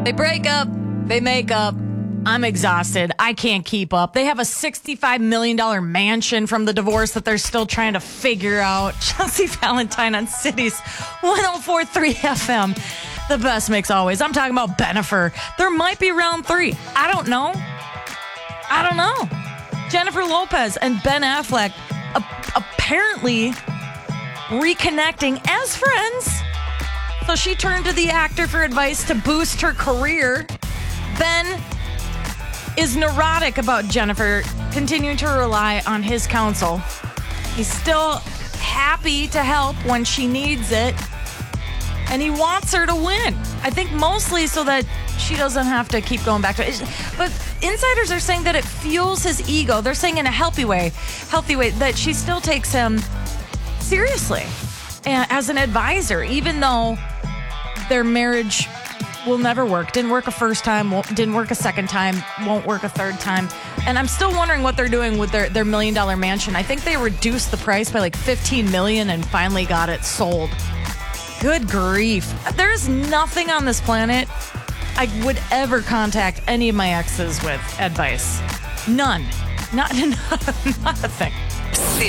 They break up. They make up. I'm exhausted. I can't keep up. They have a $65 million mansion from the divorce that they're still trying to figure out. Chelsea Valentine on Cities 104.3 FM. The best mix always. I'm talking about Bennifer. There might be round 3. I don't know. Jennifer Lopez and Ben Affleck apparently reconnecting as friends. So she turned to the actor for advice to boost her career. Ben is neurotic about Jennifer continuing to rely on his counsel. He's still happy to help when she needs it. And he wants her to win. I think mostly so that she doesn't have to keep going back to it. But insiders are saying that it fuels his ego. They're saying in a healthy way, that she still takes him seriously as an advisor, even though their marriage will never work. Didn't work a first time, didn't work a second time, won't work a third time. And I'm still wondering what they're doing with their $1 million mansion. I think they reduced the price by like $15 million and finally got it sold. Good grief. There's nothing on this planet I would ever contact any of my exes with advice. None. Not a thing.